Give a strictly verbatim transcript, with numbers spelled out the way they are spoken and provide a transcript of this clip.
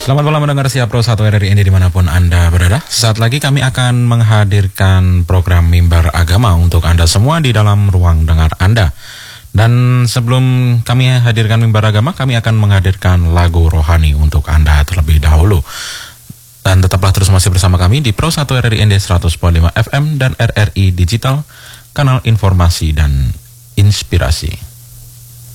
Selamat malam mendengar siap Pro satu R R I N D dimanapun Anda berada. Sesaat lagi kami akan menghadirkan program Mimbar Agama untuk Anda semua di dalam ruang dengar Anda. Dan sebelum kami hadirkan Mimbar Agama, kami akan menghadirkan lagu rohani untuk Anda terlebih dahulu. Dan tetaplah terus masih bersama kami di Pro satu R R I N D seratus koma lima F M dan R R I Digital, kanal informasi dan inspirasi.